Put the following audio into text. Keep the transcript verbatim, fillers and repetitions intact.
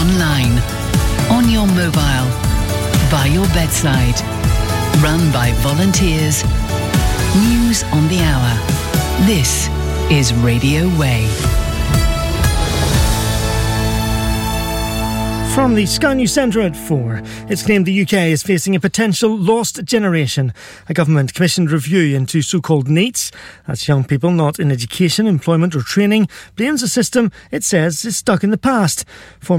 online, on your mobile, by your bedside. Run by volunteers. News on the hour. This is Radio Way. From the Sky News Centre at four, it's claimed the U K is facing a potential lost generation. A government-commissioned review into so-called NEETs, that's young people not in education, employment or training, blames a system it says is stuck in the past. Former